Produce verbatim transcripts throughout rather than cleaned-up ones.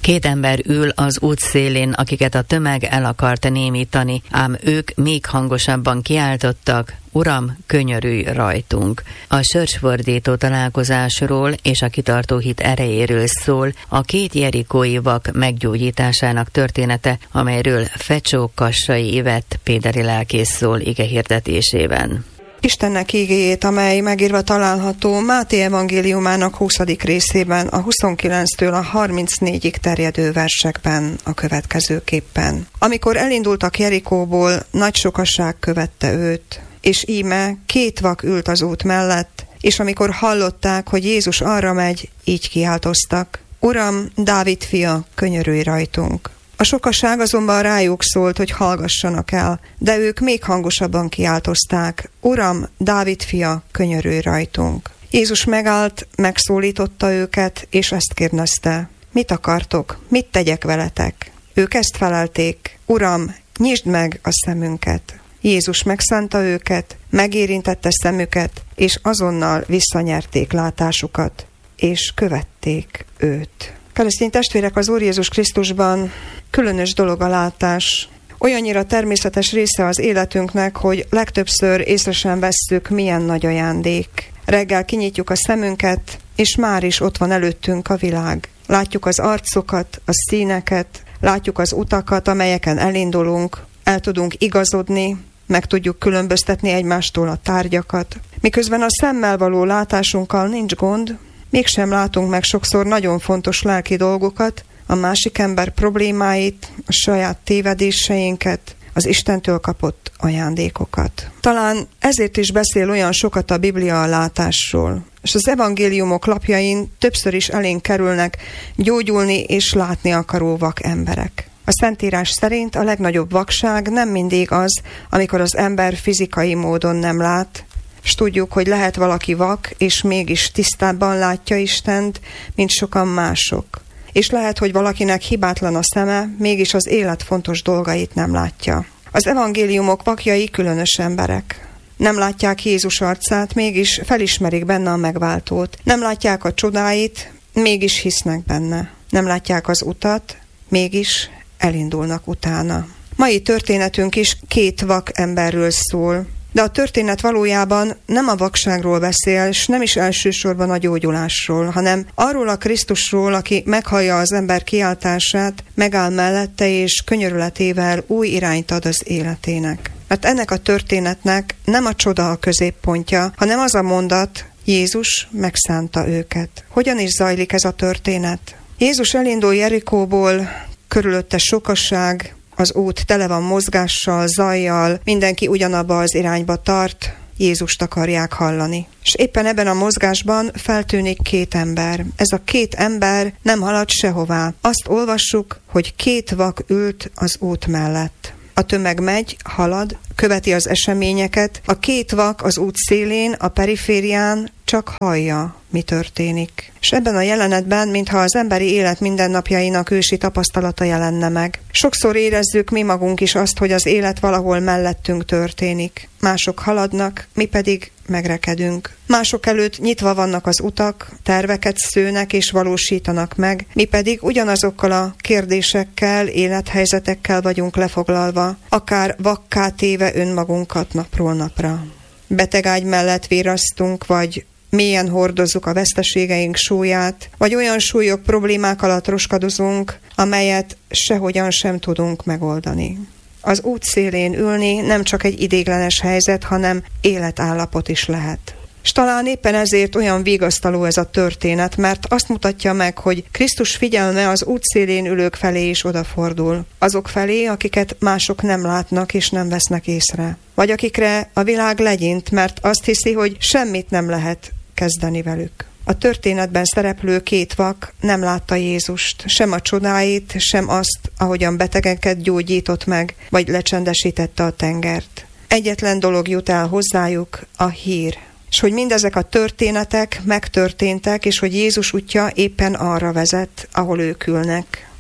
Két ember ül az útszélén, akiket a tömeg el akart némítani, ám ők még hangosabban kiáltottak: Uram, könyörülj rajtunk! A sorsfordító találkozásról és a kitartó hit erejéről szól a két jerikói vak meggyógyításának története, amelyről Fecsó Kassai Ivett péteri lelkész szól ige hirdetésében. Istennek igéjét, amely megírva található Máté evangéliumának huszadik részében, a huszonkilenctől a harmincnégyig terjedő versekben a következőképpen. Amikor elindultak Jerikóból, nagy sokaság követte őt, és íme két vak ült az út mellett, és amikor hallották, hogy Jézus arra megy, így kiáltoztak: Uram, Dávid fia, könyörülj rajtunk! A sokaság azonban rájuk szólt, hogy hallgassanak el, de ők még hangosabban kiáltozták: Uram, Dávid fia, könyörülj rajtunk! Jézus megállt, megszólította őket, és ezt kérdezte: Mit akartok? Mit tegyek veletek? Ők ezt felelték: Uram, nyisd meg a szemünket! Jézus megszánta őket, megérintette szemüket, és azonnal visszanyerték látásukat, és követték őt. Keresztény testvérek, az Úr Jézus Krisztusban különös dolog a látás. Olyannyira természetes része az életünknek, hogy legtöbbször észre sem vesszük, milyen nagy ajándék. Reggel kinyitjuk a szemünket, és már is ott van előttünk a világ. Látjuk az arcokat, a színeket, látjuk az utakat, amelyeken elindulunk, el tudunk igazodni, meg tudjuk különböztetni egymástól a tárgyakat. Miközben a szemmel való látásunkkal nincs gond, mégsem látunk meg sokszor nagyon fontos lelki dolgokat, a másik ember problémáit, a saját tévedéseinket, az Istentől kapott ajándékokat. Talán ezért is beszél olyan sokat a Biblia a látásról, és az evangéliumok lapjain többször is elénk kerülnek gyógyulni és látni akaró vak emberek. A Szentírás szerint a legnagyobb vakság nem mindig az, amikor az ember fizikai módon nem lát, és tudjuk, hogy lehet valaki vak, és mégis tisztábban látja Istent, mint sokan mások. És lehet, hogy valakinek hibátlan a szeme, mégis az élet fontos dolgait nem látja. Az evangéliumok vakjai különös emberek. Nem látják Jézus arcát, mégis felismerik benne a megváltót. Nem látják a csodáit, mégis hisznek benne. Nem látják az utat, mégis elindulnak utána. Mai történetünk is két vak emberről szól, de a történet valójában nem a vakságról beszél, és nem is elsősorban a gyógyulásról, hanem arról a Krisztusról, aki meghallja az ember kiáltását, megáll mellette, és könyörületével új irányt ad az életének. Mert ennek a történetnek nem a csoda a középpontja, hanem az a mondat: Jézus megszánta őket. Hogyan is zajlik ez a történet? Jézus elindul Jerikóból, körülötte sokaság, az út tele van mozgással, zajjal, mindenki ugyanabba az irányba tart, Jézust akarják hallani. És éppen ebben a mozgásban feltűnik két ember. Ez a két ember nem halad sehová. Azt olvassuk, hogy két vak ült az út mellett. A tömeg megy, halad, követi az eseményeket. A két vak az út szélén, a periférián csak hallja, mi történik. És ebben a jelenetben, mintha az emberi élet mindennapjainak ősi tapasztalata jelenne meg. Sokszor érezzük mi magunk is azt, hogy az élet valahol mellettünk történik. Mások haladnak, mi pedig megrekedünk. Mások előtt nyitva vannak az utak, terveket szőnek és valósítanak meg, mi pedig ugyanazokkal a kérdésekkel, élethelyzetekkel vagyunk lefoglalva, akár vakká téve önmagunkat napról napra. Betegágy mellett virrasztunk, vagy mélyen hordozzuk a veszteségeink súlyát, vagy olyan súlyok, problémák alatt roskadozunk, amelyet sehogyan sem tudunk megoldani. Az út szélén ülni nem csak egy idéglenes helyzet, hanem életállapot is lehet. És talán éppen ezért olyan vigasztaló ez a történet, mert azt mutatja meg, hogy Krisztus figyelme az út szélén ülők felé is odafordul. Azok felé, akiket mások nem látnak és nem vesznek észre. Vagy akikre a világ legyint, mert azt hiszi, hogy semmit nem lehet kezdeni velük. A történetben szereplő két vak nem látta Jézust, sem a csodáit, sem azt, ahogyan betegeket gyógyított meg, vagy lecsendesítette a tengert. Egyetlen dolog jut el hozzájuk, a hír. És hogy mindezek a történetek megtörténtek, és hogy Jézus útja éppen arra vezet, ahol ők ülnek.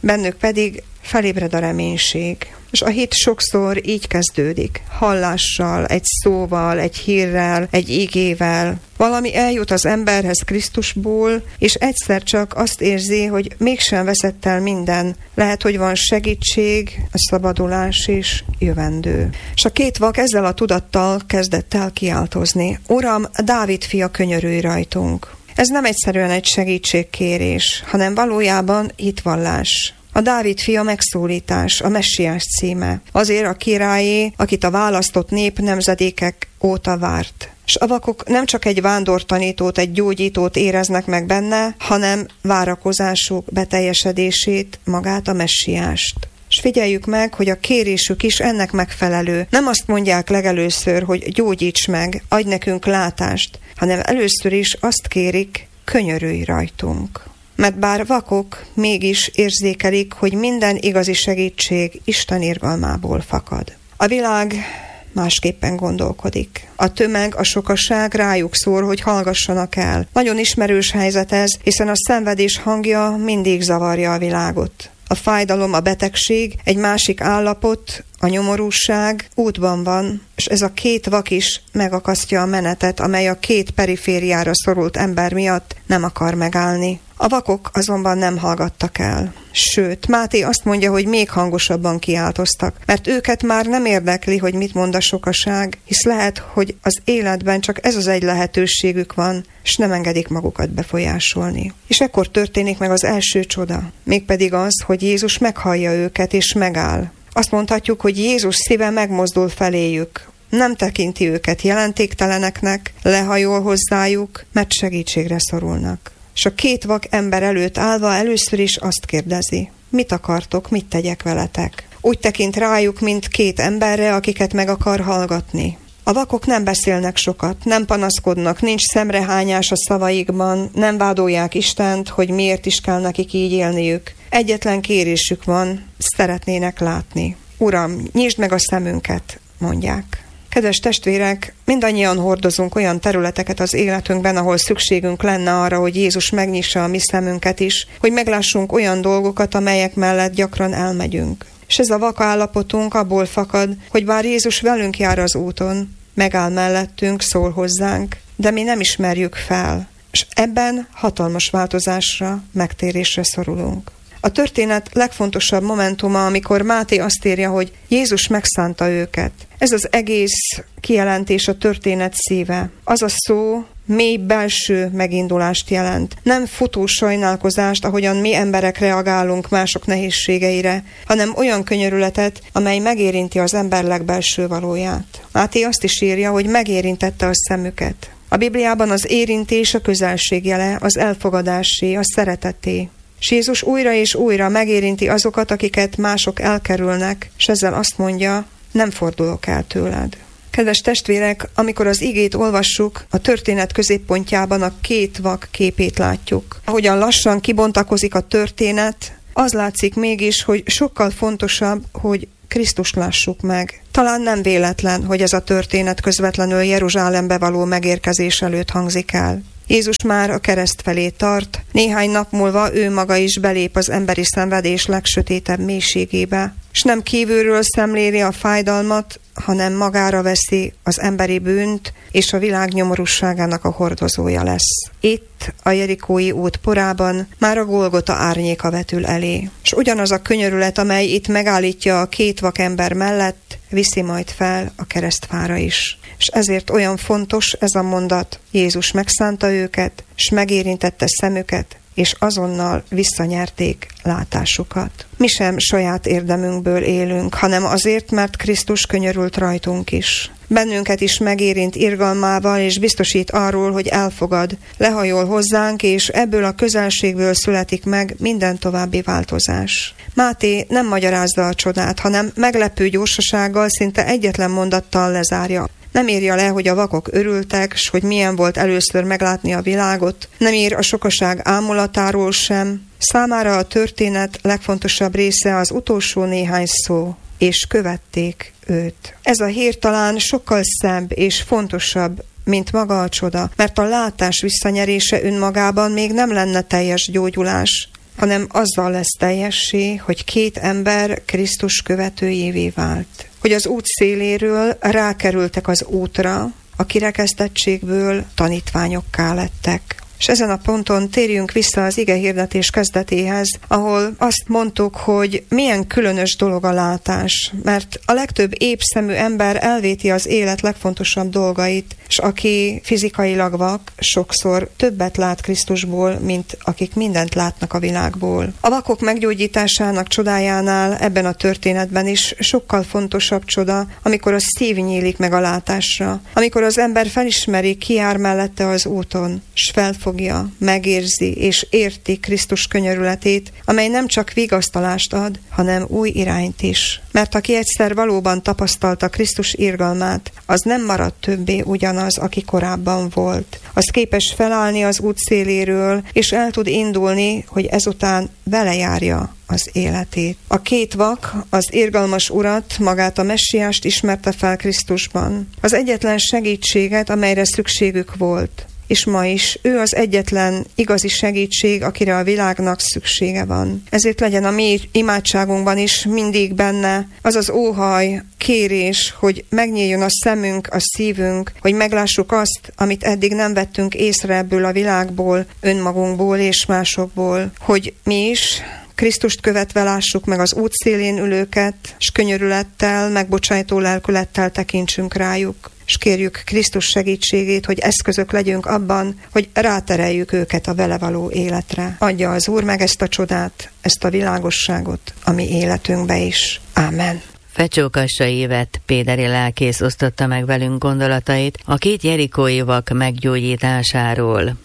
bennük pedig felébred a reménység. És a hit sokszor így kezdődik. Hallással, egy szóval, egy hírrel, egy igével. Valami eljut az emberhez Krisztusból, és egyszer csak azt érzi, hogy mégsem veszett el minden. Lehet, hogy van segítség, a szabadulás és jövendő. És a két vak ezzel a tudattal kezdett el kiáltozni. Uram, Dávid fia, könyörülj rajtunk. Ez nem egyszerűen egy segítségkérés, hanem valójában hitvallás. A Dávid fia megszólítás, a messiás címe. Azért a királyé, akit a választott nép nemzedékek óta várt. S a vakok nem csak egy vándortanítót, egy gyógyítót éreznek meg benne, hanem várakozásuk beteljesedését, magát a messiást. És figyeljük meg, hogy a kérésük is ennek megfelelő. Nem azt mondják legelőször, hogy gyógyíts meg, adj nekünk látást, hanem először is azt kérik, könyörülj rajtunk. Mert bár vakok, mégis érzékelik, hogy minden igazi segítség Isten irgalmából fakad. A világ másképpen gondolkodik. A tömeg, a sokaság rájuk szól, hogy hallgassanak el. Nagyon ismerős helyzet ez, hiszen a szenvedés hangja mindig zavarja a világot. A fájdalom, a betegség, egy másik állapot, a nyomorúság útban van, és ez a két vak is megakasztja a menetet, amely a két perifériára szorult ember miatt nem akar megállni. A vakok azonban nem hallgattak el. Sőt, Máté azt mondja, hogy még hangosabban kiáltoztak, mert őket már nem érdekli, hogy mit mond a sokaság, hisz lehet, hogy az életben csak ez az egy lehetőségük van, és nem engedik magukat befolyásolni. És ekkor történik meg az első csoda, mégpedig az, hogy Jézus meghallja őket és megáll. Azt mondhatjuk, hogy Jézus szíve megmozdul feléjük. Nem tekinti őket jelentékteleneknek, lehajol hozzájuk, mert segítségre szorulnak. És a két vak ember előtt állva először is azt kérdezi, mit akartok, mit tegyek veletek? Úgy tekint rájuk, mint két emberre, akiket meg akar hallgatni. A vakok nem beszélnek sokat, nem panaszkodnak, nincs szemrehányás a szavaikban, nem vádolják Istent, hogy miért is kell nekik így élniük. Egyetlen kérésük van, szeretnének látni. Uram, nyisd meg a szemünket, mondják. Kedves testvérek, mindannyian hordozunk olyan területeket az életünkben, ahol szükségünk lenne arra, hogy Jézus megnyissa a mi szemünket is, hogy meglássunk olyan dolgokat, amelyek mellett gyakran elmegyünk. És ez a vak állapotunk abból fakad, hogy bár Jézus velünk jár az úton, megáll mellettünk, szól hozzánk, de mi nem ismerjük fel, és ebben hatalmas változásra, megtérésre szorulunk. A történet legfontosabb momentuma, amikor Máté azt írja, hogy Jézus megszánta őket. Ez az egész kijelentés a történet szíve. Az a szó mély belső megindulást jelent. Nem futó sajnálkozást, ahogyan mi emberek reagálunk mások nehézségeire, hanem olyan könyörületet, amely megérinti az ember legbelső valóját. Máté azt is írja, hogy megérintette a szemüket. A Bibliában az érintés a közelség jele, az elfogadásé, a szereteté. És Jézus újra és újra megérinti azokat, akiket mások elkerülnek, és ezzel azt mondja, nem fordulok el tőled. Kedves testvérek, amikor az igét olvassuk, a történet középpontjában a két vak képét látjuk. Ahogyan lassan kibontakozik a történet, az látszik mégis, hogy sokkal fontosabb, hogy Krisztust lássuk meg. Talán nem véletlen, hogy ez a történet közvetlenül Jeruzsálembe való megérkezés előtt hangzik el. Jézus már a kereszt felé tart, néhány nap múlva ő maga is belép az emberi szenvedés legsötétebb mélységébe, és nem kívülről szemléli a fájdalmat, hanem magára veszi az emberi bűnt, és a világ nyomorúságának a hordozója lesz. Itt, a jerikói út porában már a Golgota árnyéka vetül elé. És ugyanaz a könyörület, amely itt megállítja a két vakember mellett, viszi majd fel a keresztfára is. És ezért olyan fontos ez a mondat, Jézus megszánta őket, és megérintette szemüket, és azonnal visszanyerték látásukat. Mi sem saját érdemünkből élünk, hanem azért, mert Krisztus könyörült rajtunk is. Bennünket is megérint irgalmával, és biztosít arról, hogy elfogad, lehajol hozzánk, és ebből a közelségből születik meg minden további változás. Máté nem magyarázza a csodát, hanem meglepő gyorsasággal, szinte egyetlen mondattal lezárja. Nem írja le, hogy a vakok örültek, s hogy milyen volt először meglátni a világot. Nem ír a sokaság ámulatáról sem. Számára a történet legfontosabb része az utolsó néhány szó, és követték őt. Ez a hír talán sokkal szebb és fontosabb, mint maga a csoda, mert a látás visszanyerése önmagában még nem lenne teljes gyógyulás. hanem azzal lesz teljessé, hogy két ember Krisztus követőjévé vált. Hogy az út széléről rákerültek az útra, a kirekesztettségből tanítványokká lettek. És ezen a ponton térjünk vissza az igehirdetés kezdetéhez, ahol azt mondtuk, hogy milyen különös dolog a látás, mert a legtöbb épszemű ember elvéti az élet legfontosabb dolgait, és aki fizikailag vak, sokszor többet lát Krisztusból, mint akik mindent látnak a világból. A vakok meggyógyításának csodájánál ebben a történetben is sokkal fontosabb csoda, amikor a szív nyílik meg a látásra, amikor az ember felismeri, ki jár mellette az úton, s felfog megérzi és érti Krisztus könyörületét, amely nem csak vigasztalást ad, hanem új irányt is. Mert aki egyszer valóban tapasztalta Krisztus irgalmát, az nem maradt többé ugyanaz, aki korábban volt. Az képes felállni az út széléről, és el tud indulni, hogy ezután vele járja az életét. A két vak az irgalmas urat, magát a messiást ismerte fel Krisztusban. Az egyetlen segítséget, amelyre szükségük volt. És ma is ő az egyetlen igazi segítség, akire a világnak szüksége van. Ezért legyen a mi imádságunkban is mindig benne az az óhaj, kérés, hogy megnyíljon a szemünk, a szívünk, hogy meglássuk azt, amit eddig nem vettünk észre ebből a világból, önmagunkból és másokból, hogy mi is Krisztust követve lássuk meg az útszélén ülőket, s könyörülettel, megbocsájtó lelkülettel tekintsünk rájuk, és kérjük Krisztus segítségét, hogy eszközök legyünk abban, hogy rátereljük őket a vele való életre. Adja az Úr meg ezt a csodát, ezt a világosságot a mi életünkbe is. Ámen. Fecsókassai Évet péderi lelkész osztotta meg velünk gondolatait a két jerikói vak meggyógyításáról.